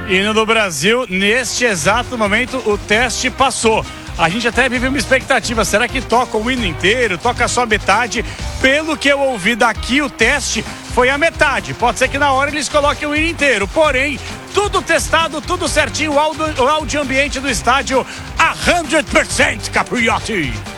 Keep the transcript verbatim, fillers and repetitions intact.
E no Brasil, neste exato momento, o teste passou. A gente até vive uma expectativa, será que toca o hino inteiro, toca só metade? Pelo que eu ouvi daqui, o teste foi a metade. Pode ser que na hora eles coloquem o hino inteiro, porém, tudo testado, tudo certinho, o áudio, o áudio ambiente do estádio a cem por cento Capriotti.